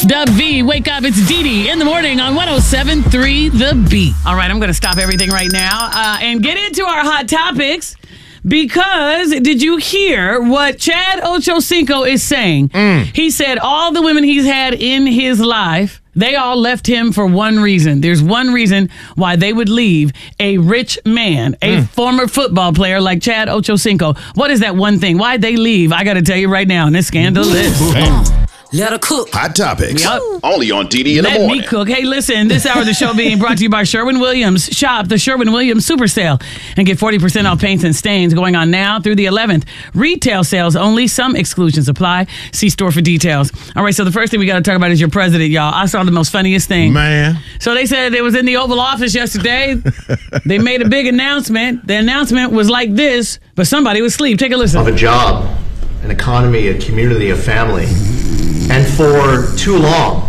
Dub V, wake up. It's Dee Dee in the morning on 107.3 The Beat. All right, I'm going to stop everything right now and get into our hot topics because did you hear what Chad Ochocinco is saying? He said all the women he's had in his life, they all left him for one reason. There's one reason why they would leave a rich man, a former football player like Chad Ochocinco. What is that one thing? Why'd they leave? I got to tell you right now, and it's scandalous. Let her cook. Hot topics. Yep. Only on DD in the morning. Let me cook. Hey, listen, this hour of the show being brought to you by Sherwin-Williams. Shop the Sherwin-Williams Super Sale and get 40% off paints and stains going on now through the 11th. Retail sales only. Some exclusions apply. See store for details. All right, so the first thing we got to talk about is your president, y'all. I saw the most funniest thing. Man. So they said it was in the Oval Office yesterday. They made a big announcement. The announcement was like this, but somebody was asleep. Take a listen. Of a job, an economy, a community, a family. And for too long.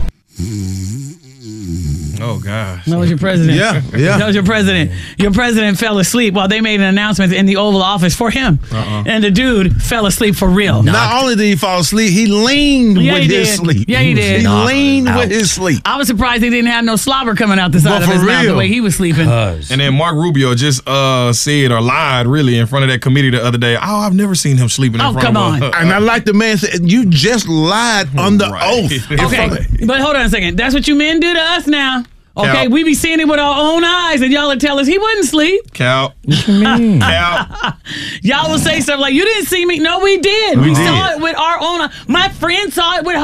Oh, gosh. That was your president. Yeah. That was your president. Your president fell asleep while they made an announcement in the Oval Office for him. And the dude fell asleep for real. Not only did he fall asleep, he leaned Yeah, with he his did. sleep. Yeah, he did. He Knocked leaned with his sleep. I was surprised he didn't have no slobber coming out the side But of his for mouth the real. way he was sleeping. And then Mark Rubio just said or lied really in front of that committee the other day. Oh, I've never seen him sleeping in Oh, front come of on. And I like the man said, you just lied under Right. oath. Okay, but hold on a second. That's what you men do to us now. Okay, Cal. we be seeing it with our own eyes, and y'all will tell us he wasn't asleep. Cal. Cal. Y'all will say stuff like, you didn't see me. No, we did. We did. saw it with our own eyes. My friend saw it with her